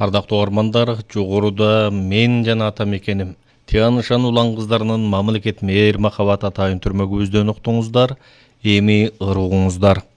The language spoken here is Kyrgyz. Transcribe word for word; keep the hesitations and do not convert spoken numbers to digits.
Ардактуу угармандар, жогоруда мен жана ата мекеним Тиянышан улан кыздарынын мамлекет мээр махабат атайын түрмөгүбүздөн уктуңуздар, эми ырыгуңуздар.